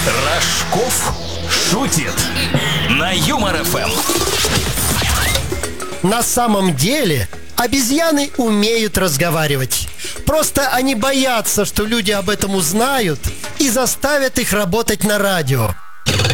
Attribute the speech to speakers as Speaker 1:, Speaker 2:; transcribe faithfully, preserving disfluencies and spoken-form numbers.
Speaker 1: Рожков шутит на Юмор эф эм.
Speaker 2: На самом деле обезьяны умеют разговаривать. Просто они боятся, что люди об этом узнают и заставят их работать на радио.